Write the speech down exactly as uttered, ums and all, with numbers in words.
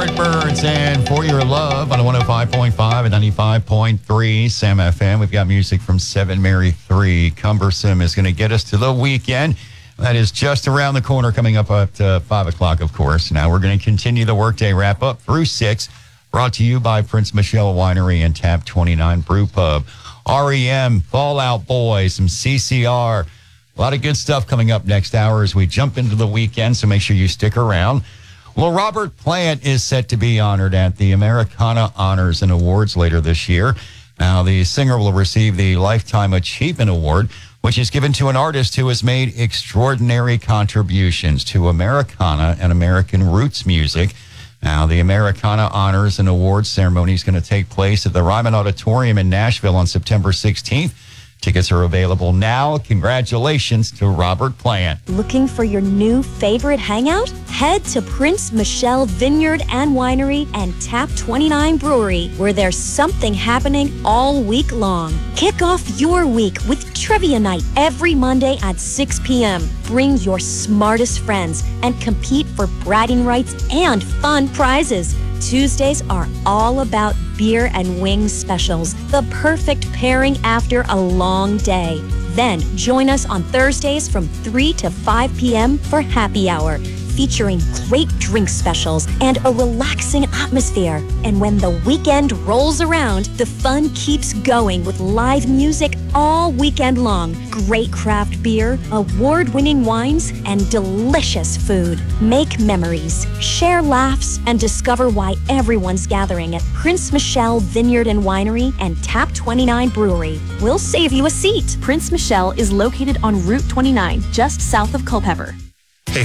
Yardbirds and For Your Love on one oh five point five and ninety-five point three Sam F M. We've got music from seven Mary three. Cumbersome is going to get us to the weekend. That is just around the corner, coming up at uh, five o'clock, of course. Now we're going to continue the workday wrap-up through six, brought to you by Prince Michelle Winery and Tap twenty-nine Brew Pub. R E M, Fall Out Boy, some C C R. A lot of good stuff coming up next hour as we jump into the weekend, so make sure you stick around. Well, Robert Plant is set to be honored at the Americana Honors and Awards later this year. Now, the singer will receive the Lifetime Achievement Award, which is given to an artist who has made extraordinary contributions to Americana and American roots music. Now, the Americana Honors and Awards ceremony is going to take place at the Ryman Auditorium in Nashville on September sixteenth. Tickets are available now. Congratulations to Robert Plant. Looking for your new favorite hangout? Head to Prince Michelle Vineyard and Winery and Tap twenty-nine Brewery, where there's something happening all week long. Kick off your week with Trivia Night every Monday at six p.m. Bring your smartest friends and compete for bragging rights and fun prizes. Tuesdays are all about beer and wings specials, the perfect pairing after a long day. Then join us on Thursdays from three to five p.m. for happy hour, featuring great drink specials and a relaxing atmosphere. And when the weekend rolls around, the fun keeps going with live music all weekend long. Great craft beer, award-winning wines, and delicious food. Make memories, share laughs, and discover why everyone's gathering at Prince Michelle Vineyard and Winery and Tap twenty-nine Brewery. We'll save you a seat. Prince Michelle is located on Route twenty-nine, just south of Culpeper.